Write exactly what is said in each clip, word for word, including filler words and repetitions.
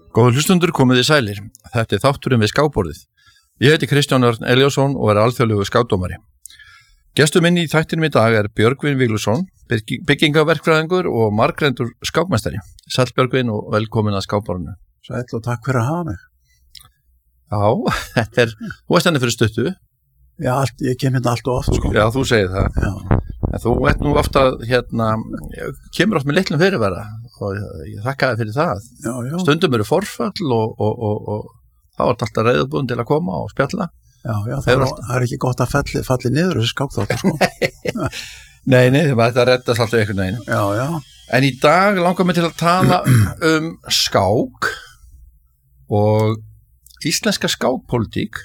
Góður hlustundur, komið þið sælir. Þetta er þátturinn við skákborðið. Ég heiti Kristján Örn Elíasson og er alþjóðlegur skákdómari. Gestur minn í þættinum í dag er Björgvin Viglússon, byggingaverkfræðingur og margreyndur skákmeistari. Sæll Björgvin og velkomin að skákborðinu. Sæll og takk fyrir að hafa mig. Já, þetta er, þú ert henni fyrir stuttu. Já, allt, ég kem hérna allt og oft, sko. Já, þú segir það. Já. En þú ert nú ofta, hérna, kemur oft með litlum fyrirvara og ég þakka þér fyrir það. Já, já. Stundum eru forfall og, og, og, og þá er alltaf reiðubúin til að koma og spjalla. Já, já, það er, það er ekki gott að falli, falli niður þessi skákþáttur, sko. Nei, nei, þetta reddast alltaf einhvern veginn. Já, já. En í dag langar mig til að tala um skák og íslenska skákpólitík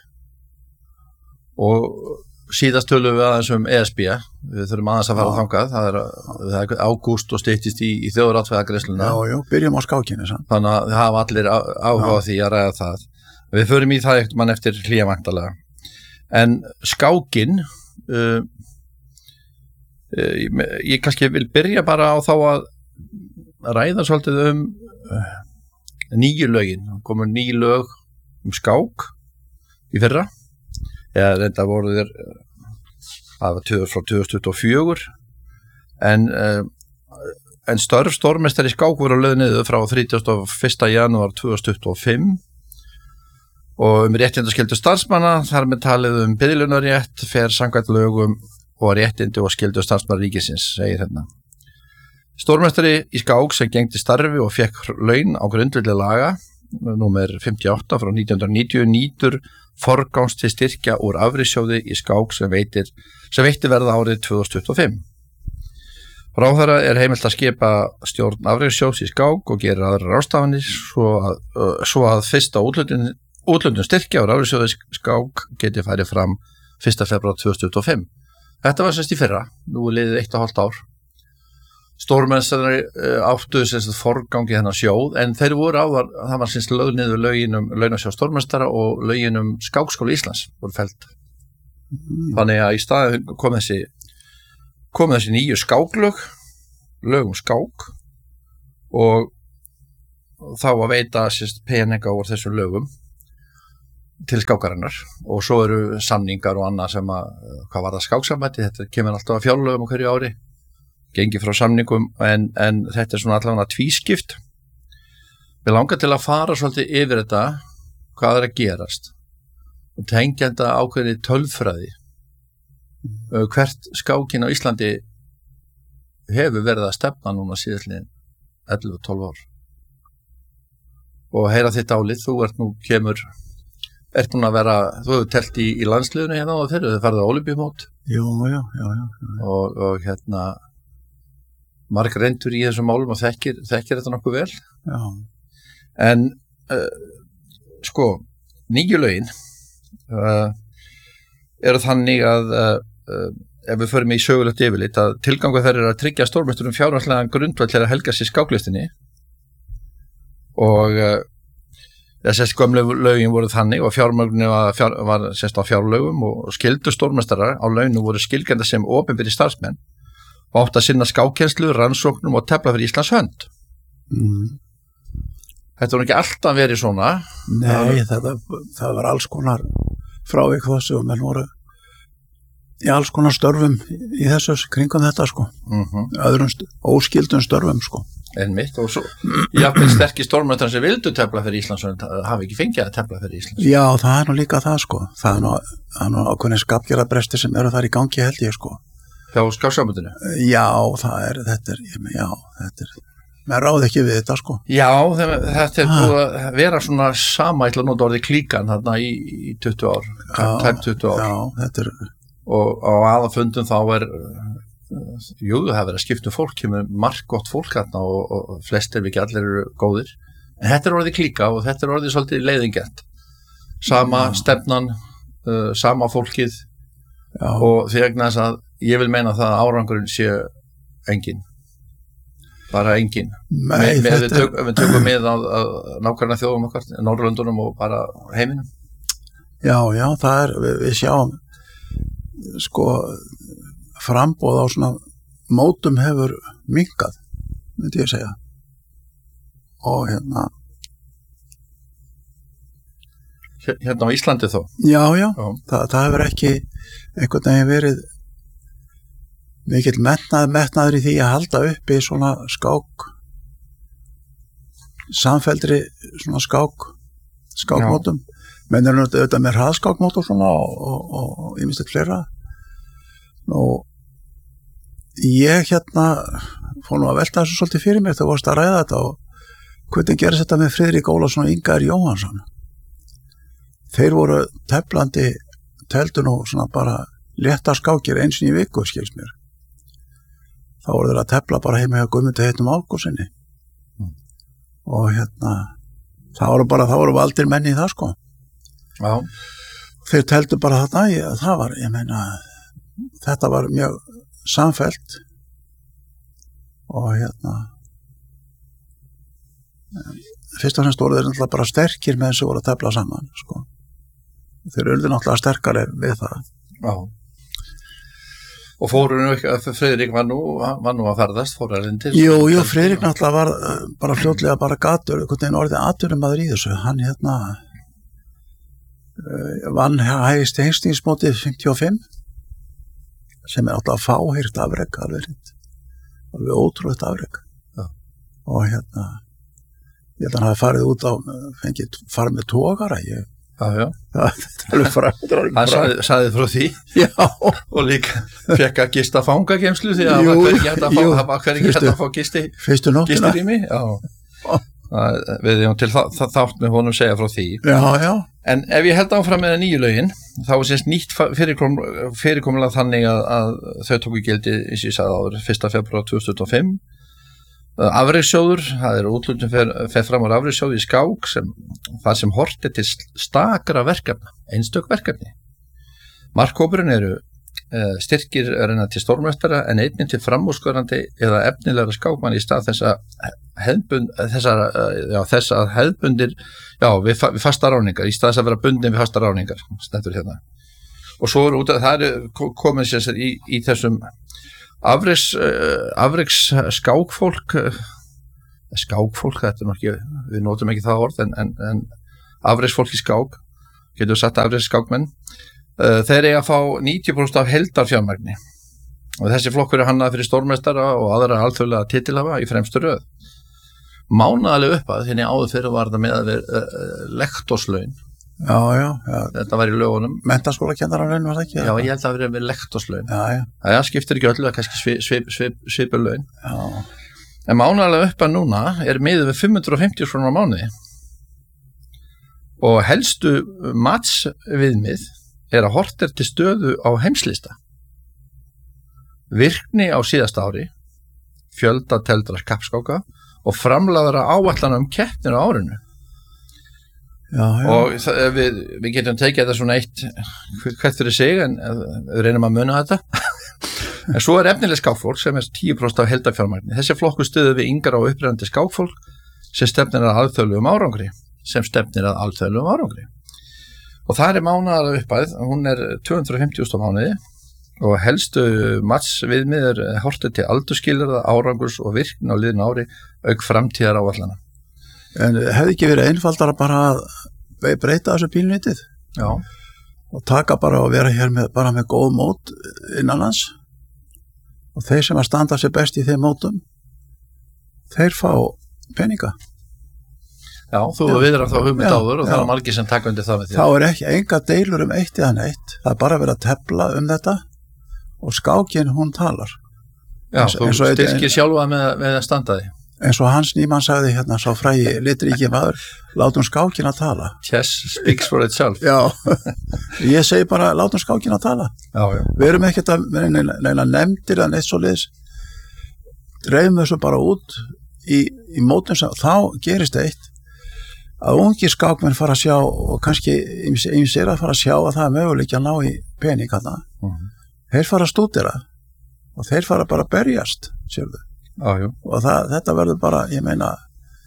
og síðast tölum við aðeins um E S B. Við þurfum aðeins að fara þangað. Það er, það er ágúst og styttist í, í þjóðaratkvæðagreiðsluna. Já, já, byrjum á skákinni, sann. Þannig að það hafa allir áhuga á því að ræða það. Við förum í það ekkert mann eftir hlýja væntanlega. En skákin, uh, uh, ég, ég kannski vil byrja bara á þá að ræða svolítið um uh, nýju lögin. Það komur ný lög um skák í fyrra. Eða reynda voru þér, það var tvö, frá tvö þúsund tuttugu og fjögur. En, uh, en störf stórmeistari í skák voru lögð niður frá þrítugasta og fyrsta janúar tvö þúsund tuttugu og fimm. Og um réttindaskyldu starfsmanna, þar með talið um biðlunarétt, fer samkvæmt lögum og réttindi og skyldu starfsmanna ríkisins, segir hérna. Stórmeistari í skák sem gegndi starfi og fekk laun á grundvelli laga, númer fimmtíu og átta frá nítján hundruð níutíu, nýtur forgangs til styrkja úr afrisjóði í skák sem veitir, sem veitti verða árið tvö þúsund tuttugu og fimm. Ráðherra er heimilt að skipa stjórn afrisjóðs í skák og gerir aðrar ráðstafanir svo að, svo að fyrsta úthlutun Útlöndum styrkja og afrisjóði skák geti farið fram fyrsta febrúar tvö þúsund tuttugu og fimm. Þetta var semst í fyrra, nú er liðið eitt og hálft ár. Stórmeistari áttu semst forgangi þennan sjóð, en þeir voru á, það var semst lögð niður lögin um launasjóð stórmeistara og lögin um Skákskóla Íslands voru felld. Mm. Þannig að í staðinn kom þessi, kom þessi nýju skáklög, lög um skák og þá að veita semst peninga úr þessum lögum til skákarinnar og svo eru samningar og annað sem að, hvað var það skáksambæti, þetta kemur alltaf að fjárlögum á hverju ári, gengi frá samningum, en, en þetta er svona allavega tvískipt. Við langar til að fara svolítið yfir þetta, hvað er að gerast og tengja þetta ákveðni tölfræði. Hvert skákin á Íslandi hefur verið að stefna núna síðastliðin ellefu til tólf ár. Og heyra þitt álið, þú ert nú kemur ert núna að vera, þú hefur telt í, í landsliðinu hérna á þeirra, þau farið á Ólympíumót. Jú, já, já, já. já. Og, og hérna, marg reyndur í þessum málum og þekkir, þekkir þetta nokkuð vel. Já. En, uh, sko, nýju lögin uh, eru þannig að, uh, uh, ef við förum í sögulegt yfirlit, að tilgangu þeir eru að tryggja stórmeisturum fjárhagslegan grundvöll til að helga sér skáklistinni og uh, Þessi gömlu lögin voru þannig og fjármögnu var, fjár, var sérst á fjárlögum og skyldu stórmeistarar á launum voru skilgreinda sem opinberir starfsmenn og átt að sinna skákkennslu, rannsóknum og tefla fyrir Íslands hönd. Mm. Þetta var ekki alltaf verið svona. Nei, þetta, það var alls konar frávik þessu og menn voru í alls konar störfum í þessu kringum þetta, sko. Mm-hmm. Öðrum st- óskildum störfum, sko. Einmitt, og svo jafnvel sterkir stórmeistarar sem vildu tefla fyrir Íslands hönd hafi ekki fengið að tefla fyrir Íslands. Já, það er nú líka það, sko. Það er nú, það er nú ákveðin skapgerðarbresti sem eru þar í gangi, held ég, sko. Hjá skáksambandinu? Já, það er, þetta er, ég, já, þetta er, maður ráði ekki við þetta, sko. Já, þetta er búið að vera svona sama, ég ætla að nota orðið klíkan þarna í, í tuttugu ár, tæp tuttugu ár. Já, þetta er. Og á aðalfundum þá er, jú, það hefur verið að skipta um fólk, kemur margt gott fólk þarna og, og flestir við ekki allir eru góðir. En þetta er orðið klíka og þetta er orðið svolítið leiðingjart. Sama já. Stefnan, uh, sama fólkið já. Og því vegna þess að ég vil meina það að árangurinn sé engin. Bara engin. Nei, Me, með, þetta við, tök, við tökum með að, að nákvæmna þjóðum okkar, Norðurlöndunum og bara heiminum. Já, já, það er, við, við sjáum sko frambóð á svona mótum hefur minnkað, myndi ég segja. Og hérna hérna á Íslandi þó. Já, já, Já. það, það hefur ekki einhvern veginn verið mikill metnað, metnaður í því að halda uppi svona skák samfelldri svona skák skákmótum, menn er auðvitað með hraðskákmót og svona og ýmislegt fleira. Nú ég hérna fór nú að velta þessu svolítið fyrir mér, þú varst að ræða þetta og hvernig gerist þetta með Friðrik Ólafsson og Ingar Jóhannsson. Þeir voru teflandi, teldu nú svona bara léttar skákir eins og í viku, skils mér. Þá voru þeir að tefla bara heima hjá Guðmundi heitum Ágústinni. Mm. Og hérna, það voru bara, það voru valdir menni í það, sko. Já. Þeir teldu bara þarna, ég, það var, ég meina, þetta var mjög samfellt og hérna, fyrst og fremst voru þeir náttúrulega bara sterkir með þessu voru að tefla saman, sko. Þeir eru náttúrulega sterkari við það. Já. Og fóru nú ekki, Friðrik var nú, var nú að ferðast, fóru að lindir. Jú, jú, Friðrik náttúrulega var bara fljótlega bara gatur, einhvern veginn orðið aturum maður í þessu. Hann hérna vann hægist Hengstingsmótið fimmtíu og fimm, sem er alltaf fáheyrt afrek, alveg reynd. Alveg ótrúlegt afrek. Já. Og hérna, ég held að hann hafi farið út á, fengið farið með tógara, ég Já, já. Það er alveg frá. Hann sagði, sagði frá því. Já. Og líka fekk að gista fangageymslu því að hver ekki hægt að fá, hver ekki hægt að fá gisti, fyrstu nóttina. Gistirými. Já. Það, við erum til það, það þátt með honum segja frá því. Já, já. En ef ég held áfram með nýju lögin, þá er sérst nýtt fyrirkom, fyrirkomulega þannig að, að þau tóku gildi, eins og ég sagði áður, fyrsta febrúar tvö þúsund tuttugu og fimm. Afrekssjóður, það er úthlutun fer, fer fram á afrekssjóði í skák sem, það sem horft er til stakra verkefna, einstök verkefni. Markhópurinn eru uh, styrkir reyna til stórmeistara en einnig til framúrskarandi eða efnilegra skákmann í stað þess að hefðbund, þessar, uh, já, þess að hefðbundir já, við, fa, við fasta ráningar, í stað þess að vera bundin við fasta ráningar, stendur hérna. Og svo er út að það er komið sér í, í þessum Afreiks, uh, afreiks skákfólk uh, skákfólk, þetta er nokkið við notum ekki það orð en, en, en afreiksfólk í skák getur sagt afreiks skákmenn uh, þeir eiga að fá níutíu prósent af heildarfjármagni og þessi flokkur er hannað fyrir stórmeistara og aðra alþjóðlega titilhafa í fremstu röð mánaðarlega uppað þinni áður fyrir var það með að vera uh, lektorslaun. Já, já, já. Þetta var í lögunum. Menntaskólakennaranlaun var það ekki? Já, ég held að það verið með lektorslaun. Já, já. Það ja, skiptir ekki öllu, það kannski svip, svip, svip, svipur laun. Já. En mánaðarlega uppað núna er miðið við fimm hundruð og fimmtíu krónur á mánuði. Og helstu matsviðmið er að horft er til stöðu á heimslista. Virkni á síðasta ári, fjölda teldra kappskáka og framlagðara áætlana um keppnir á árinu. Já, já. Og það, við, við getum tekið þetta svona eitt hvert fyrir sig en við reynum að muna þetta en svo er efnileg skákfólk sem er tíu prósent af heildarfjármagni þessi flokku stuðu við yngra og upprennandi skákfólk sem stefnir að alþjóðlegum árangri sem stefnir að alþjóðlegum árangri og það er mánaðarlega uppæð hún er tvö hundruð og fimmtíu þúsund á mánuði og helstu matsviðmið er hortið til aldurskilyrða, árangurs og virkni á liðin ári auk framtíðar áætlana. En hefði ekki verið einfaldara bara að breyta þessu pílnitið? Já. Og taka bara og vera hér með, bara með góð mót innanlands og þeir sem að standa sér best í þeim mótum þeir fá peninga. Já, þú Já. viðrar þá hugmynd Já, áður og já. það er margir sem taka undir það með þér. Þá er ekki enga deilur um eitt eða neitt það er bara verið að tefla um þetta og skákin hún talar. Já, eins, þú eins og styrkir ein, sjálfa með, með að standa því. eins og Hans Nýmann sagði hérna sá frægi litríki maður látum skákin að tala. Chess speaks for itself. Já, ég segi bara látum skákin að tala. Já, já. Við erum ekkert að neina, neina nefndir eða neitt svo liðs dreifum þessu bara út í, í mótum sem þá gerist eitt að ungir skákmenn fara að sjá og kannski eins er að fara að sjá að það er möguleik að ná í pening hana. Mm-hmm. Þeir fara að stúdera og þeir fara bara að berjast sérðu. Já, já. Og það, þetta verður bara, ég meina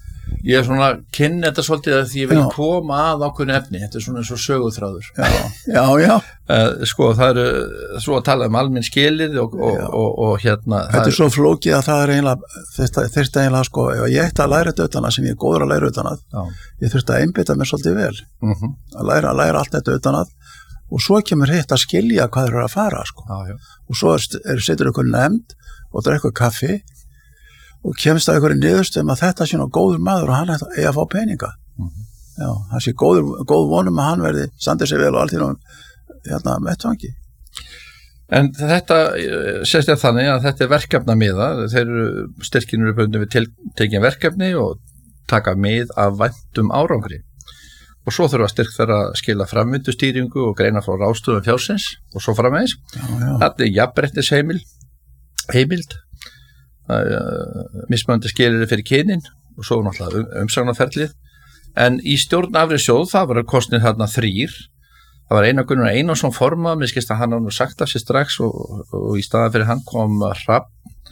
Ég er svona kynni þetta svolítið að því ég vil Já. koma að ákveðnu efni, þetta er svona eins og söguþráður. Já, já, já. Uh, sko, það eru svo að tala um almenn skilið og, og, og, og hérna... Þetta er svo flókið að það er eiginlega, þetta þyrfti eiginlega, sko, ef ég ætti að læra þetta utan að sem ég er góður að læra utan að, Já. ég þurfti að einbytta mér svolítið vel, Mhm. að læra, að læra allt þetta utan að, og svo kemur hitt að skilja hvað þeir eru að fara, sko. Já, já. Og svo er, er, setur ykkur nefnd og drekkur kaffi og kemst að ykkur niðurstöðum að þetta sé nú góður maður og hann eigi að fá peninga. Mhm. Já, það sé góður, góð vonum að hann verði standið sér vel og allt í náum hérna vettvangi. En þetta eh, sést ég þannig að þetta er verkefnamiða, þeir eru styrkinu eru bundin við tiltekin verkefni og taka mið af væntum árangri. Og svo þurfa styrk þeirra að skila framvindustýringu og greina frá ráðstöfum fjársins og svo framvegis. Já, já. Þetta er jafnréttisheimil, heimild, uh, mismunandi skilyrði fyrir kynin og svo náttúrulega um, umsagnarferlið. En í stjórn Afrisjóð það var kosnir þarna þrýr. Það var Einar Gunnar Einarsson formað, mér skilst að hann hann sagt af sér strax og, og, og í staðan fyrir hann kom Hrafn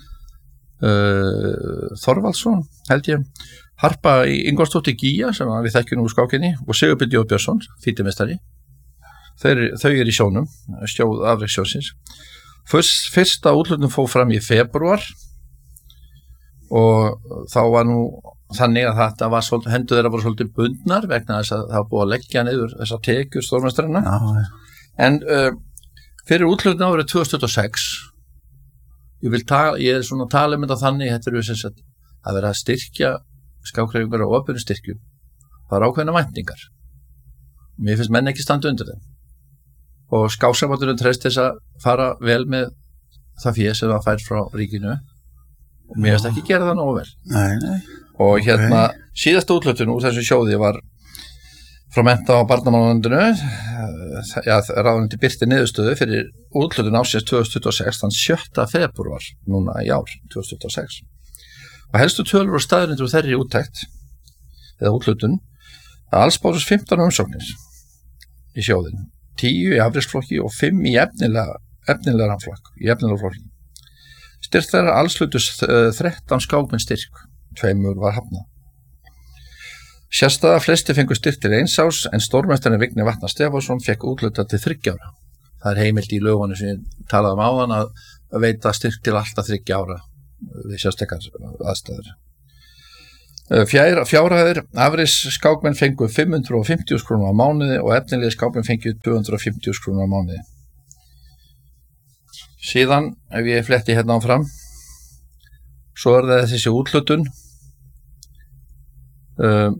uh, Þorvaldsson, held ég, Harpa Ingvarsdóttir Gía sem við þekkjum úr skákinni og Sigurbjörn J. Björnsson, fítimestari. Þau, þau eru í sjónum, stjóð Afrisjóðsins. Fyrst, fyrsta úthlutun fór fram í febrúar og þá var nú þannig að þetta var svolítið, hendur þeirra voru svolítið bundnar vegna þess að það var búið að leggja niður þessar tekjur stórmestrarna. Já, já. En uh, fyrir úthlutun árið tvö þúsund tuttugu og sex ég vil tala, ég er svona að tala um þetta þannig, þetta eru sem sagt að vera að styrkja skákhreyfingar og opinberum styrkjum. Það er ákveðna væntingar. Mér finnst menn ekki standa undir þeim. Og skáksambandurinn treyst þess að fara vel með það fé sem það fær frá ríkinu og mér finnst ekki gera það nógu vel. Nei, nei. Og Ok. hérna síðasta úthlutun úr þessu sjóði var frá mennta- og barnamálaráðuneytinu, ja, ráðuneyti birti niðurstöðu fyrir úthlutun ársins tvö þúsund tuttugu og sex þann sjötta febrúar núna í ár tvö þúsund tuttugu og sex. Og helstu tölur og staðreyndir úr þeirri úttekt eða úthlutun að alls bárust fimmtán umsóknir í sjóðin, tíu í afreksflokki og fimm í efnilega efnilega flokk, í efnilega flokki. Styrk þeirra alls hlutust þrettán skákmenn styrk, tveimur var hafnað. Sérstæða flesti fengu styrk til eins árs en stórmeistarinn Vignir Vatnar Stefánsson fekk úthlutað til þriggja ára. Það er heimild í lögunum sem ég talaði um áðan að, að veita styrk til alltaf þriggja ára við sérstakar aðstæður. Fjár, fjárhæðir, afris skákmenn fengu fimm hundruð fimmtíu þúsund krónur á mánuði og efnilegi skákmenn fengu tvö hundruð fimmtíu þúsund krónur á mánuði. Síðan, ef ég fletti hérna áfram, svo er það þessi úthlutun. Um,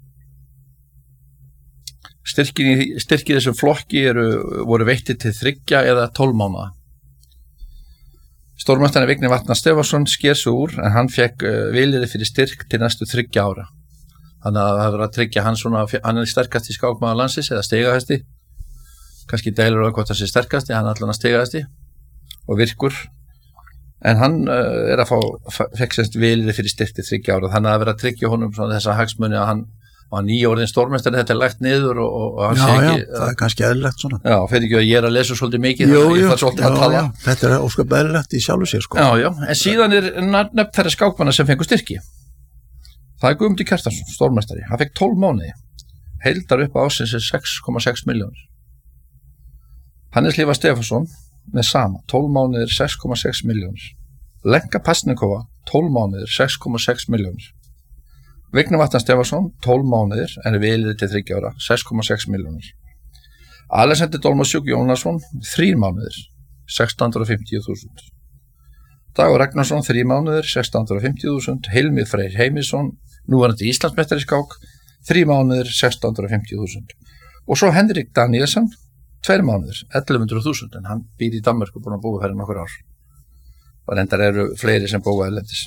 styrkir í, styrkir í þessum flokki eru, voru veittir til þriggja eða tólf mánaða. Stórmeistarinn Vignir Vatnar Stefánsson sker svo úr en hann fekk uh, vilyrði fyrir styrk til næstu þriggja ára. Þannig að það verður að tryggja hann svona, hann er sterkasti skákmaður landsins eða stigahæsti. Kannski deilur á hvort það sé sterkasti, hann er allan að stigahæsti og virkur. En hann uh, er að fá, fekk semst vilyrði fyrir styrk til þriggja ára. Þannig að það verður að tryggja honum svona þessa hagsmuni að hann var nýjórðin stórmeistarinn, þetta er lagt niður og, og, og hann Já, sé já, ekki. það er kannski eðlilegt svona. Já, fyrir ekki að ég er að lesa svolítið mikið, Jú, þannig að jú, ég þarf svolítið já, að tala. já, þetta er óskap eðlilegt í sjálfu sér, sko. Já, já, en síðan er nefnt þeirra skákmanna sem fengur styrki. Það er Guðmundur Kjartansson, stórmeistari. Hann fekk tólf mánuði. Heildar upp á ásins er sex komma sex milljónir. Hannes Lífa Stefánsson með sama, tólf mánuðir sex komma sex milljónir. Lenka Pasnikova, tólf mánuðir sex komma sex milljónir. Vignir Vatnar Stefánsson, tólf mánuðir en er vilyrði til þriggja ára, sex komma sex milljónir. Alexander Dolmasjúk Jónasson, þrír mánuðir, sextán hundruð fimmtíu þúsund. Dagur Ragnarsson, þrír mánuðir, sextán hundruð fimmtíu þúsund. Hilmir Freyr Heimisson, núverandi Íslandsmeistari í skák, þrír mánuðir, sextán hundruð fimmtíu þúsund. Og svo Henrik Danielsson, tveir mánuðir, ellefu hundruð þúsund, en hann býr í Danmörku, búin að búa fyrir nokkur ár. Og reyndar eru fleiri sem búa erlendis.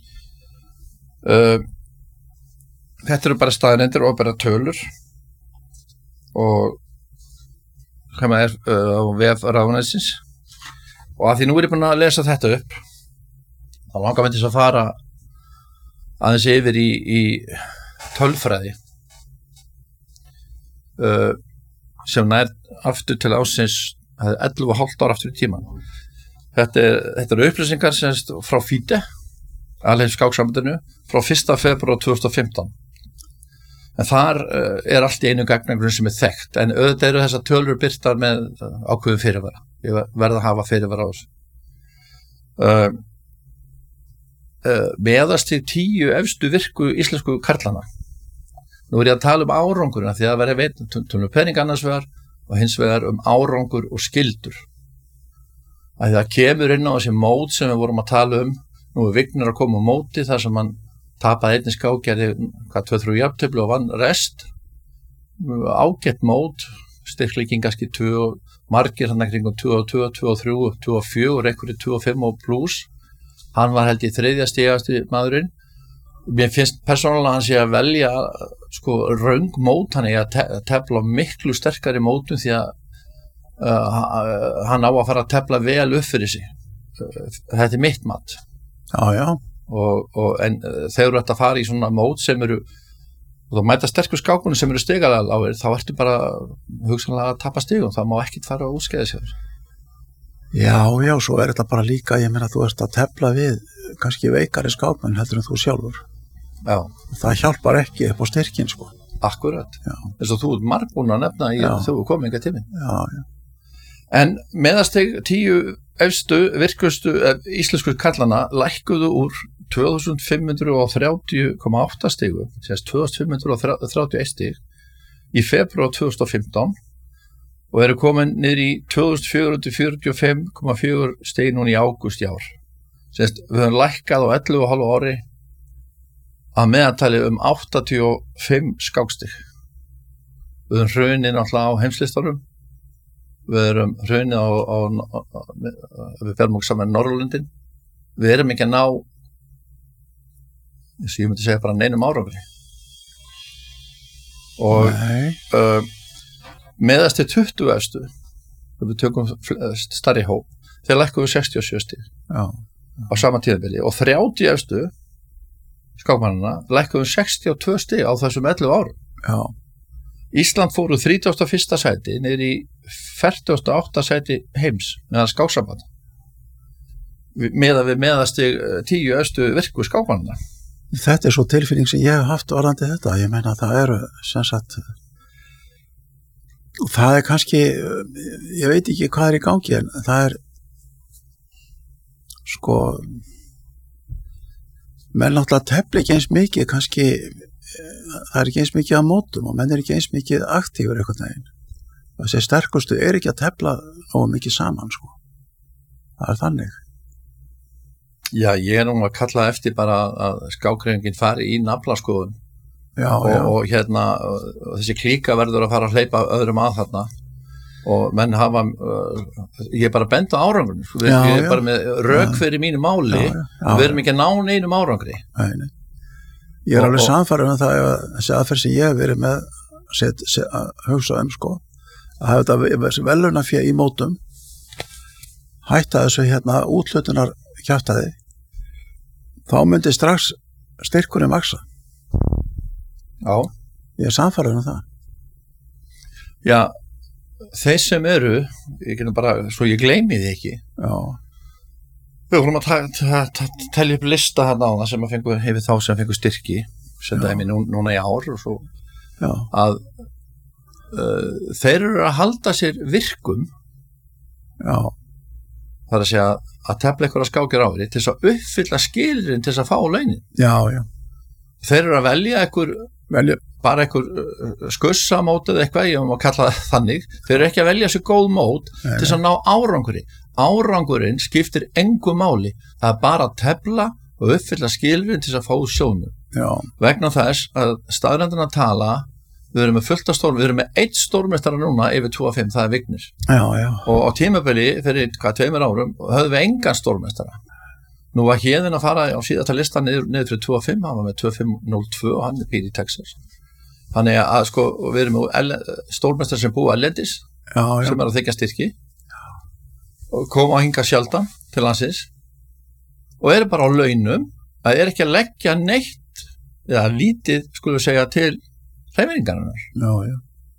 Uh, Þetta eru bara staðreyndir og bara tölur og hvað maður er uh, á vef ráðuneytisins og að því nú er ég búin að lesa þetta upp þá langar mér til að fara aðeins yfir í, í tölfræði uh, sem nær aftur til ársins ellefu og hálft ára aftur í tíman. Þetta, er, þetta eru upplýsingar sem frá F I D E, alheimsskáksambandinu, frá fyrsta febrúar tvö þúsund og fimmtán. en þar uh, er allt í einu gagnagrunn sem er þekkt, en auðvitað eru þessar tölur birtar með ákveðum fyrirvara. Ég verð að hafa fyrirvara á þessu. Uh, uh, meðast í tíu efstu virku íslensku karlana. Nú er ég að tala um árangurinn, því að verði veit um pening annars vegar og hins vegar um árangur og skildur. Að það kemur inn á þessi mót sem við vorum að tala um, nú er Vignir að koma á móti þar sem hann tapaði einnig skák, gerði hvað tvö þrjú jafntefli og vann rest, ágætt mót, styrkleikinn kannski tvö, margir hann kringum tvö og tvö, tvö og þrjú, tvö og fjögur, einhverju tvö og fimm og pluss. Hann var held í þriðja stigasti maðurinn. Mér finnst persónulega hann sé að velja sko röng mót, hann er að te tefla miklu sterkari mótum því að uh, hann á að fara að tefla vel upp fyrir sig. Þetta er mitt mat. Já, já. Og, og en uh, þegar þú ert að fara í svona mót sem eru og þú mæta sterkur skákunum sem eru stigalega lágir, þá ertu bara hugsanlega að tapa stigum, það má ekkert fara að útskeiða sér. Já, já, svo er þetta bara líka, ég meina þú ert að tefla við kannski veikari skákmenn heldur en þú sjálfur. Já. Það hjálpar ekki upp á styrkin, sko. Akkurat. Þess að þú ert margbúin að nefna í að þú komið enga tími. Já, já. En meðasteg tíu efstu virkustu íslensku karlana lækkuðu úr tvö þúsund fimm hundruð þrjátíu komma átta stigum, sérst tvö þúsund fimm hundruð þrjátíu og eitt stig í febrúar tvö þúsund og fimmtán og eru komin niður í tvö þúsund fjögur hundruð fjörutíu og fimm komma fjögur stig núna í ágúst í ár. Sérst við höfum lækkað á ellefu og hálfu ári að meðaltali um áttatíu og fimm skákstig. Við höfum hrunið náttúrulega á heimslistanum. Við erum hrunið á, á, á, á við ferum okkur saman Norrlundin. Við erum ekki að ná þess að ég myndi segja bara neinum árangri. Og uh, meðast til tuttugu efstu, við tökum stærri hóp, þeir lækkuðu sextíu og sjö stig Já. á sama tíðabili og þrjátíu efstu skákmannana lækkuðu sextíu og tvö stig á þessum ellefu árum. Já. Ísland fór úr þrítugasta og fyrsta sæti niður í fertugasta og áttunda sæti heims meðan skáksamband meðan við meðastig tíu efstu virku skákmannana. Þetta er svo tilfinning sem ég hef haft varðandi þetta. Ég meina það eru sem sagt það er kannski ég veit ekki hvað er í gangi en það er sko menn náttúrulega tefla ekki eins mikið kannski það er ekki eins mikið að mótum og menn er ekki eins mikið aktífur eitthvað neginn. Þessi sterkustu er ekki að tefla nógu mikið saman sko. Það er þannig. Já, ég er nú að kalla eftir bara að skákreifingin fari í naflaskoðun já, og, já. og hérna og þessi klíka verður að fara að hleypa öðrum að þarna og menn hafa uh, ég er bara bent á árangurinn ég er já, já. bara með rök fyrir mínu máli já, já. Já, við erum ekki að ná neinum árangri. Nei, nei. Ég er og, alveg samfærður um það að þessi aðferð sem ég hef verið með set, set, að hugsa um sko að hafa þetta velunafé í mótum hætta þessu hérna útlutunar kjaftaði þá myndi strax styrkurinn vaksa. Já. Ég er samfærður um það. Já, þeir sem eru, ég genum bara, svo ég gleymi því ekki. Já. Við vorum að telja upp lista hérna á það sem að fengu, hefur þá sem fengu styrki, sem dæmi nú, núna í ár og svo Já. að uh, þeir eru að halda sér virkum. Já. Það er að segja að tefla eitthvað skákir ári til þess að uppfylla skilurinn til þess að fá launin. Já, já. Þeir eru að velja einhver, velja. bara einhver skussamót eða eitthvað, ég má kalla það þannig. Þeir eru ekki að velja sér góð mót Nei, til þess að ná áranguri. Árangurinn skiptir engu máli. Það er bara að tefla og uppfylla skilurinn til þess að fá sjónu. Já. Vegna þess að staðrendina tala, við erum með fullt af stórm, við erum með eitt stórmestara núna yfir tvo og fimm, það er Vignir. Já, já. Og á tímabili fyrir hvað tveimur árum höfðum við engan stórmestara. Nú var Héðinn að fara á síðasta lista niður, niður fyrir tvo og fimm, hann var með tvö fimm núll tvö og hann er býr í Texas. Þannig að sko, við erum með stórmestara sem búa erlendis, já, já. sem er að þykja styrki og koma að hinga sjaldan til landsins og eru bara á launum, það er ekki að leggja neitt eða lítið, skulum við segja, til hreyfingarinnar. Já, já.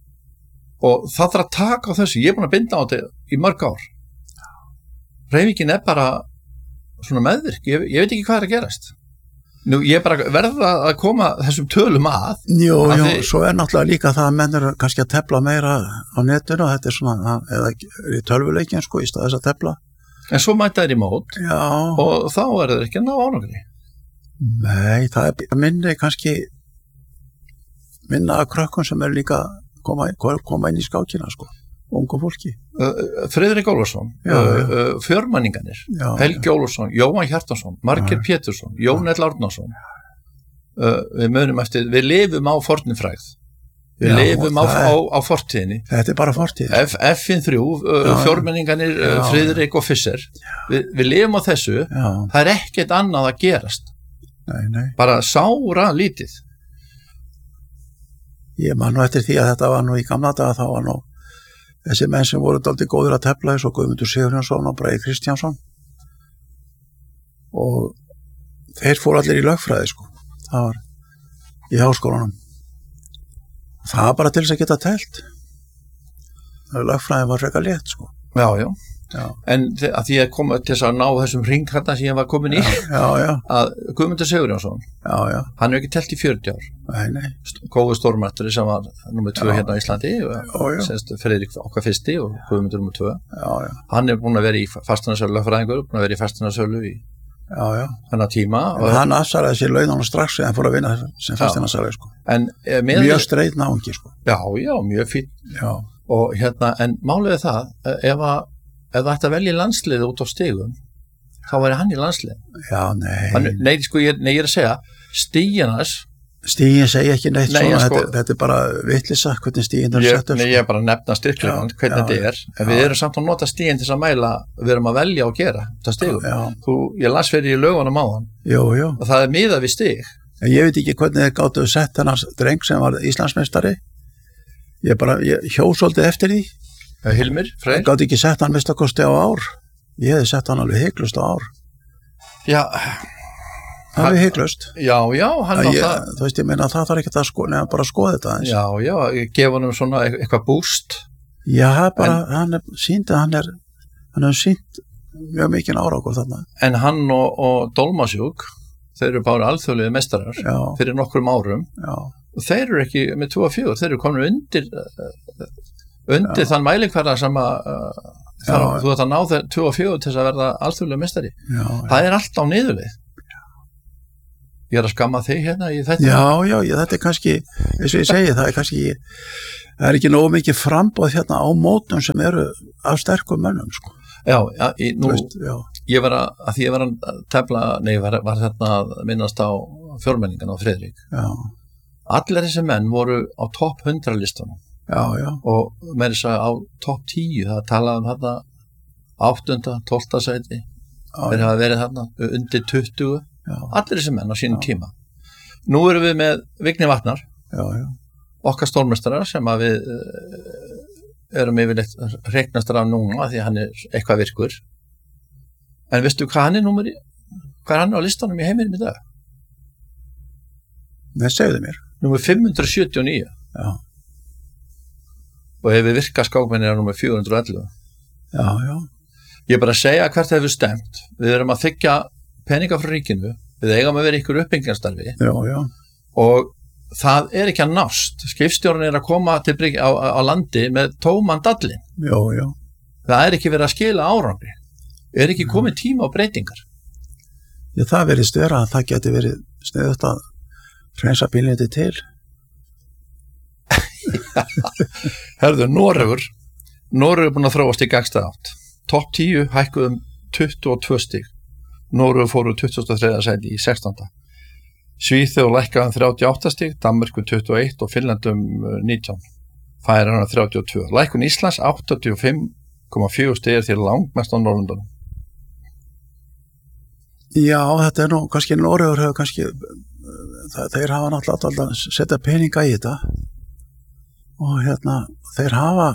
Og það þarf að taka á þessu, ég er búin að binda á þetta í mörg ár. Hreyfingin er bara svona meðvirk, ég, ég veit ekki hvað er að gerast. Nú, ég bara verða að koma þessum tölum að. Jú, að jú, þið... svo er náttúrulega líka það að menn eru kannski að tefla meira á netinu og þetta er svona, eða í tölvuleikin sko, í stað þess að tefla. En svo mæta þær í mót Já. Og þá er það ekki að ná ánangri. Nei, það er minni kannski minna af krökkum sem er líka koma, koma inn í skákina sko, ungu fólki. Uh, Friðrik Ólafsson, Já, uh, já. uh, fjörmanninganir, Já, Helgi Ólafsson, Jóhann Hjartarsson, Margeir Já. Pétursson, Jón Ell Árnason. Uh, við munum eftir, við lifum á fornfrægð. Við Já, lifum á, það á, er- á fortíðinni. Þetta er bara fortíð. F, F-in þrjú, uh, Já, já. fjörmenninganir, uh, Já, Friðrik og Fischer. Vi, við lifum á þessu, Já, það er ekkert annað að gerast. nei, nei. Bara sára lítið. Ég man nú eftir því að þetta var nú í gamla daga, þá var nú þessi menn sem voru dálítið góðir að tefla eins og Guðmundur Sigurjónsson og Bragi Kristjánsson og þeir fóru allir í lögfræði sko, það var í háskólanum. Það var bara til þess að geta telt. Lögfræði var frekar létt sko. Já, já. Já, En þe- að því að koma til þess að ná þessum ring hérna sem ég var komin í, já, já, að Guðmundur Sigurjónsson, já, já, hann er ekki telt í fjörutíu ár. nei, nei, Góður stórmættari sem var nummer tvö Já. hérna á Íslandi, já, já, semst Friðrik okkar fyrsti og Guðmundur nummer tvö. já, já, Hann er búin að vera í fasteignarsölu, lögfræðingur, búin að vera í fasteignarsölu í já, já. þennan tíma. Og hann afsaraði sér launanum strax en fór að vinna sem fasteinasali sko. En eh, með Mjög streit náungi sko. Já, já, mjög fín. Já, Og hérna, en málið er það, eh, ef að ef það ætti að velja landsliðið út á stigum, þá væri hann í landslið. já, nei. Hann, nei, sko, ég, nei, ég er að segja, stíginas, Stígin segja ekki neitt Nei, svona, sko- þetta, þetta er bara vitlisa hvernig stígin er ég, sett upp. nei, sko. ég er bara að nefna styrklegan, Já, hvernig já, þetta er, en við já. erum samt að nota stígin til þess að mæla, við erum að velja og gera þetta stigum. Já, Þú, ég las fyrir í lögunum á hann, jú, jú. og það er miðað við stig. En ég veit ekki hvernig þeir gáttu sett hennar dreng sem var Íslandsmeistari. Ég bara, ég hjó svolítið eftir því. Hilmir, Ég Freyr. gátt ekki sett hann mistakosti á ár. Ég hefði sett hann alveg heiklust á ár. Já, Alveg heiklust. já, já, hann Ég, náttúrulega, þú veist, ég meina það þarf ekki að sko, neða bara að skoða þetta aðeins. já, já, ég gef honum svona eit- eitthvað búst. Já, bara, hann er síndi, hann er, hann hefur sínt mjög mikinn árangur þarna. En hann og, og Dolmasjúk, þeir eru bara alþjóðlega mestarar Já, fyrir nokkrum árum, já, og þeir eru ekki með tvo og fjögur, þeir eru komin undir uh, undir Já. þann mælingverða sem að uh, Já. þar, þú ert að ná þeir tvo og fjögur til þess að verða alþjóðlega mestari. já. Það er allt á niðurleið. Ég er að skamma þig hérna í þetta. Já, já, já, þetta er kannski, eins og ég segi, það er kannski, það er ekki nógu mikið frambóð hérna á mótum sem eru af sterkum mönnum, sko. Já, já, ég, nú, Þú veist, já, ég var að, að því ég var að tefla, nei, var, var hérna að minnast á fjórmenningan á Friðrik. já, Allir þessi menn voru á topp hundra listunum já, já, og með þess að á topp tíu, það talaði um hérna áttunda, tólfta sæti, já, þeir hafa verið hérna undir tuttugu, já, allir þessi menn á sínum Já. tíma. Nú erum við með Vigni Vatnar, já, já, okkar stórmestara sem að við uh, erum yfirleitt hreiknastar af núna því að hann er eitthvað virkur. En veistu hvað hann er númeri, hvað er hann á listanum í heiminum í dag? það segðu mér, Númer fimm hundruð sjötíu og níu já, og ef við virka skákmennir er númer fjögur hundruð og ellefu. já, já, Ég er bara að segja hvert hefur stemt. Við erum að þykja peninga frá ríkinu, við eigum að vera ykkur uppbyggingarstarfi já, já, og það er ekki að nást. Skipstjórinn er að koma til bryggju á, á landi með tóman dallin. já, já, Það er ekki verið að skila árangri. Er ekki komið tíma á breytingar? já, það verðist vera að það geti verið sniðut að hreinsa bílniti til. Herðu, Noregur Noregur er búin að þróast í gagnstæða átt. Topp tíu hækkuð um tuttugu og tvö stig. Noregur fóru tuttugasta og þriðja sæti í sextánda. Svíþjóð lækkaði um þrjátíu og átta stig, Danmörku tuttugu og eitt og Finnland um nítján. Færeyjar um þrjátíu og tvö. Lækkun Íslands áttatíu og fimm komma fjögur stig er því langmest á Norðurlöndunum. Já, þetta er nú, kannski Noregur hefur kannski, það, þeir hafa náttúrulega alltaf að setja peninga í þetta og hérna, þeir hafa,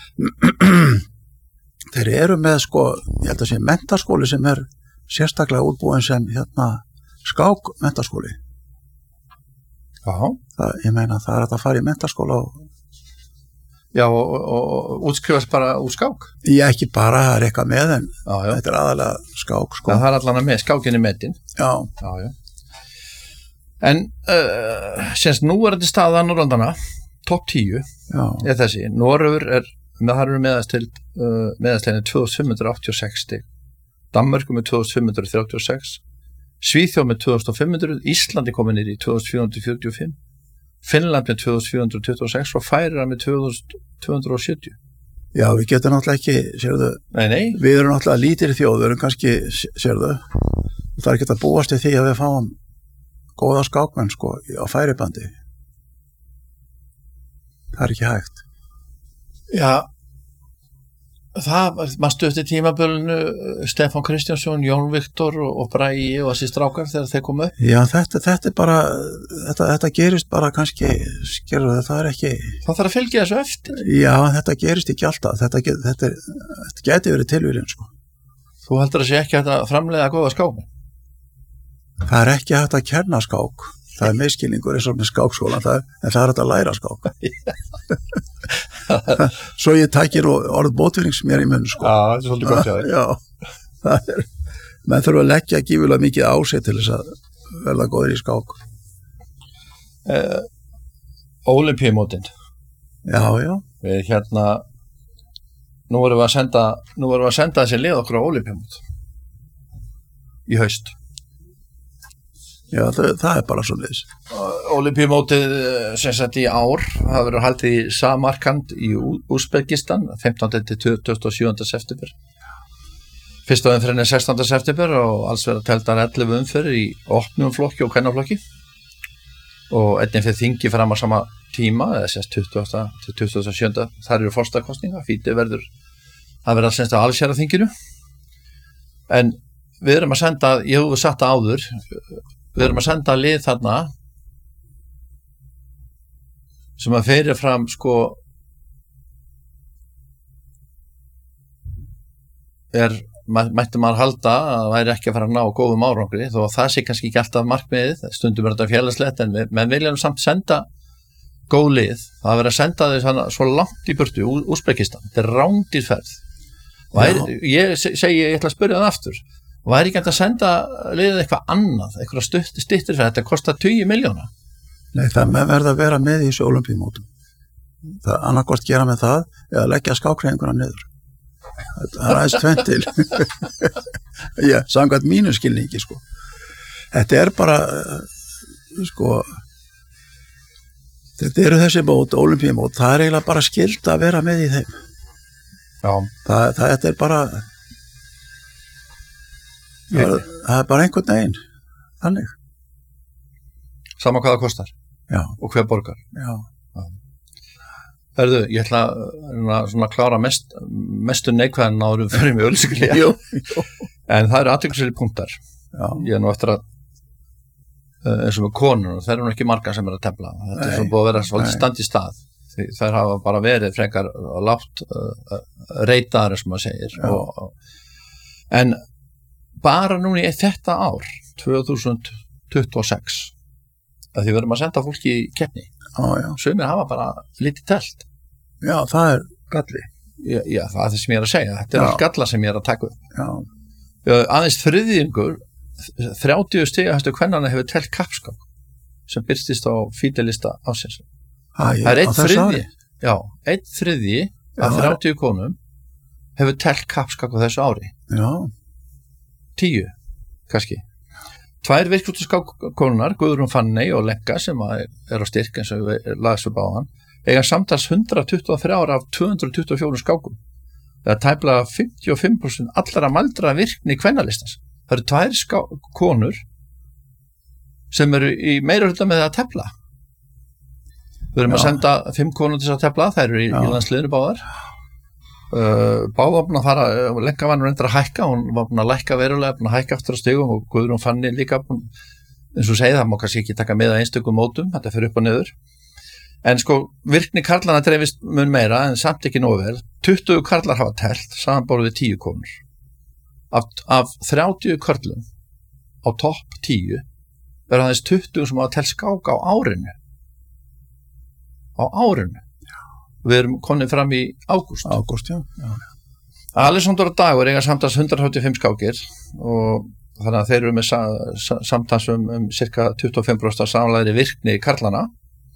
þeir eru með sko, ég held að sé menntaskóli sem er sérstaklega útbúin sem hérna skák menntaskóli. Já, Það, ég meina, það er hægt að fara í menntaskóla og já og, og, og útskrifast bara úr skák. ég ekki bara, það er eitthvað með en Já, já. þetta er aðalega skák sko. Já, það er allan að með, skákinni metin. Já, Já, já. En uh, semst nú er þetta staða Norrlandana, topp tíu Já. er þessi. Noregur er með þar eru meðastild uh, meðastilin tvö þúsund fimm hundruð áttatíu og sex stig, Danmörku með tvö þúsund fimm hundruð þrjátíu og sex, Svíþjóð með tvö þúsund fimm hundruð, Íslandi komið niður í tvö þúsund fjögur hundruð fjörutíu og fimm, Finnland með tvö þúsund fjögur hundruð tuttugu og sex og Færeyjar með tvö þúsund tvö hundruð sjötíu. Já, við getum náttúrulega ekki, sérðu, Nei, nei. við erum náttúrulega lítir þjóð, við erum kannski, sérðu, það er ekki að búast við því að við fáum góða skákmenn, sko, á færibandi. Það er ekki hægt. Já, það, maður stötti tímabölinu Stefán Kristjánsson, Jón Viktor og, og Bragi og þessi strákar þegar þeir komu upp. Já, þetta, þetta er bara, þetta, þetta gerist bara kannski, skerðu það, það er ekki... Það þarf að fylgja þessu eftir. Já, þetta gerist ekki alltaf, þetta, get, þetta, er, þetta geti verið tilvíðin, sko. Þú heldur að sé ekki hægt að framleiða góða skákmenn? Það er ekki hægt að kenna skák, það er miskilningur eins og með skákskólan, það er, en það er hægt að læra skák. Svo ég tækir orð bótvinnings mér í munn, sko. Já, þetta er svolítið gott hjá þér. Já, það er, menn þurfa að leggja gífulega mikið á sig til þess að verða góður í skák. Uh, Ólympíumótin. Já, já. Við hérna, nú erum við að senda, nú erum við að senda þessi lið okkur á Ólympíumót í haust. Já, það, það er bara svo liðs. Ólympíumótið sem sagt í ár, það verður haldið í Samarkand í Úsbekistan, fimmtánda til tuttugasta og sjöunda september. Fyrsta umferðin er sextánda september og alls verða tefldar ellefu umferðir í opnum flokki og kvennaflokki. Og einnig fyrir þingi fram á sama tíma, eða sérst tuttugasta til tuttugasta og sjöunda, þar eru forsetakosningar, fítið verður, það verður semst á allsherjar þinginu. En við erum að senda, ég hef sagt það áður, við erum að senda lið þarna sem að fyrir fram sko er, mætti maður halda að það væri ekki að fara að ná góðum árangri, þó að það sé kannski ekki alltaf markmiðið, stundum er þetta félagslegt, en við, menn vilja samt senda góð lið, það verður að senda þau svo langt í burtu, Úsbekistan, þetta er rándýrferð. Ég segi, ég ætla að spyrja það aftur, væri ekki að senda liðið eitthvað annað, eitthvað stuttir fyrir þetta, kostar tugi milljóna. Nei, það verður að vera með í þessu ólympíumótum. Það annarkvort gera með það eða leggja skákhreyfinguna niður. Það er aðeins tvennt til. Já, samkvæmt mínu skilningi, sko. Þetta er bara, sko, þetta eru þessi mót, ólympíumót, það er eiginlega bara skylt að vera með í þeim. Já. Það, það þetta er bara, það er, það er bara einhvern veginn, þannig. Sama hvað það kostar. Já. Og hver borgar. Já. Herðu, ég ætla að svona klára mest, mestu neikvæðan áður fyrir mig ölsikli. Jú. En það eru athyglisverðir punktar. Já. Ég er nú eftir að, eins og með konur, það eru nú ekki margar sem er að tefla. Þetta Nei. Er svona búið að vera svolítið stand í stað. Því þær hafa bara verið frekar lágt uh, reytaðar, sem maður segir. Og, en bara núna í þetta ár, tvö þúsund tuttugu og sex, að því verðum að senda fólki í keppni. Já, já. Sumir hafa bara lítið telt. Já, það er galli. Já, já, það er það sem ég er að segja. Þetta er já. Allt galla sem ég er að taka upp. Já. Já, aðeins þriðjungur, þrjátíu stigahæstu kvennanna hefur telt kappskák sem birtist á fídelista ásins. Ha, ég, það er einn þriðji. Já, einn þriðji af þrjátíu konum hefur telt kappskák á þessu ári. Já. Tíu, kannski. Tvær virklustu skákkonunar, Guðrún Fanney og Lenka, sem er á styrk eins og við laðast upp á hann, eiga samtals hundrað tuttugu og þrjú af tvö hundruð tuttugu og fjögur skákum. Það er tæplega fimmtíu og fimm prósent allra mældra virkni kvennalistans. Það eru tvær ská- konur sem eru í meira hluta með að tefla. Við erum Já. Að senda fimm konur til að tefla, þær eru í, í landsliðinu báðar. Uh, báða var búin að fara, uh, Lenka var nú reyndar að hækka, hún var búin að lækka verulega, búin að hækka aftur á stigum og Guðrún Fanney líka, búin, eins og segið, það má kannski ekki taka með að einstökum mótum, þetta fyrir upp og niður. En sko, virkni karlana dreifist mun meira, en samt ekki nógu vel. tuttugu karlar hafa telt, samanborið við tíu konur. Af, af þrjátíu karlum á topp tíu, verða aðeins tuttugu sem hafa telt skák á árinu. Á árinu. Við erum konið fram í ágúst. Ágúst, já. já. Alexander og Dagur eiga samtals hundrað þrjátíu og fimm skákir og þannig að þeir eru með sa, sa, samtans um, um cirka tuttugu og fimm prósent samlæðri virkni karlana.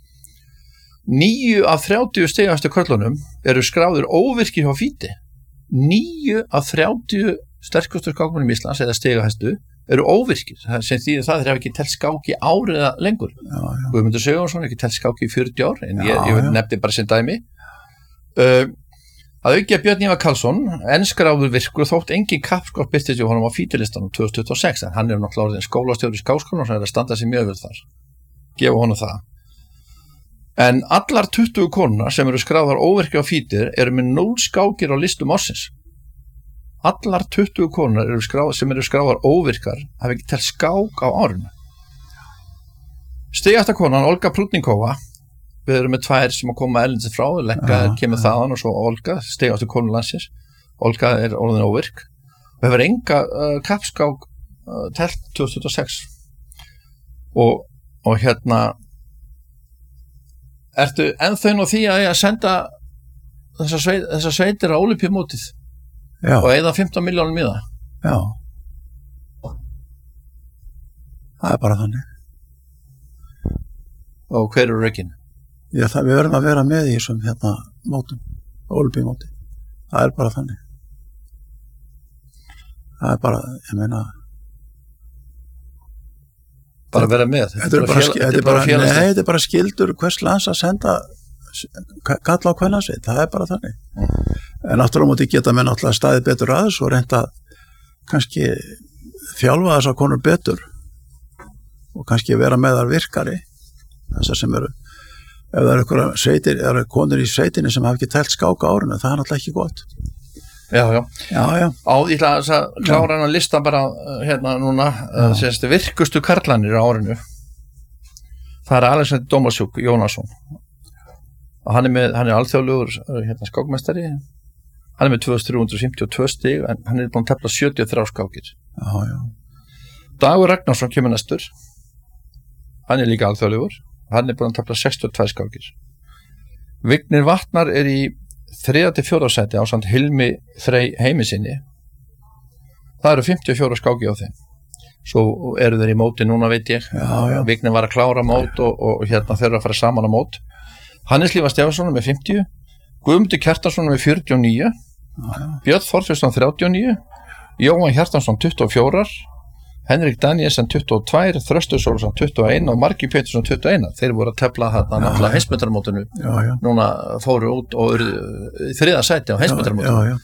Níu af þrjátíu stigastu körlunum eru skráður óvirkir hjá fíti. Níu af þrjátíu sterkustu skákmönnum Íslands eða stigahæstu eru óvirkir, sem því það þeir hafa ekki telt skák í áriða lengur. Já, já. Guðmundur Sigurðsson ekki telt skák í fjörutíu ár, en Já, ég, ég já. nefndi bara sem dæmi. Uh, að auki að Björn Ívar Karlsson, enn skráður virkur þótt engin kappskák birtist hjá honum á fítilistanum tvö þúsund tuttugu og sex, en hann er náttúrulega orðinn skólastjóri í Skákskólanum sem er að standa sig mjög vel þar. Gefa honum það. En allar tuttugu konunar sem eru skráðar óvirkir á fítir eru með núll skákir á listum ársins. Allar tuttugu konunar eru skráð, sem eru skráðar óvirkar hafa ekki telt skák á árinu. Stigasta konan, Olga Prudnikova, við erum með tvær sem að koma erlendis frá, Lenka Já, kemur þaðan og svo Olga, stigastu konu landsins. Olga er orðin óvirk og hefur enga uh, kappskák uh, telt tvö þúsund tuttugu og sex. Og, og hérna, ertu ennþá inn á því að ég að senda þessar sveit, þessa sveitir á Ólympíumótið Já, og eða fimmtán milljónum í það? já. Það er bara þannig. Og hver eru rökin? Já, það, við verðum að vera með í þessum hérna mótum, Ólympíumóti. Það er bara þannig. Það er bara, ég meina, Bara vera með? þetta er bara, fél- þetta er bara, nei, félagslegt? þetta er bara skildur hvers lands að senda kalla á kvennasveit, það er bara þannig. En aftur á móti geta menn náttúrulega staðið betur að þessu og reynda kannski þjálfa þessar konur betur og kannski vera með þar virkari, þessar sem eru, ef það eru einhverja sveitir, eru konur í sveitinni sem hafa ekki telt skáka árinu, það er náttúrulega ekki gott. Já, já. Já, já, Á, ég ætla að að klára hann að lista bara uh, hérna núna, uh, sérst, virkustu karlanir á árinu. Það er Alexander Dómasjúk Jónasson. Og hann er með, hann er alþjóðlegur uh, hérna skákmestari. Hann er með tvö þúsund þrjú hundruð fimmtíu og tvö stig, en hann er búinn að tefla sjötíu og þrjár skákir. já, já, Dagur Ragnarsson kemur næstur. Hann er líka alþjóðlegur. Hann er búinn að tefla sextíu og tvær skákir. Vignir Vatnar er í þriðja til fjórða sæti ásamt Hilmi Frey Heimissyni. Það eru fimmtíu og fjórar skáki á þeim. Svo eru þeir í móti núna, veit ég. Já, já. Vignir var að klára mót og, og hérna þeir eru að fara saman á mót. Hannes Lífa Stefánsson með fimmtíu, Guðmundur Kjartansson með fjörutíu og níu, já, já. Björn Þorsteinsson þrjátíu og níu, Jóhann Hjartansson tuttugu og fjögur, Henrik Danielsen tuttugu og tvö, Þröstur Sólsson tuttugu og eitt og Margi Pétursson tuttugu og eitt. Þeir voru að tefla þarna náttúrulega heimsmyndarmótinu. Já, já. Núna fóru út og urðu í þriða sæti á heimsmyndarmótinu. Já, já, já.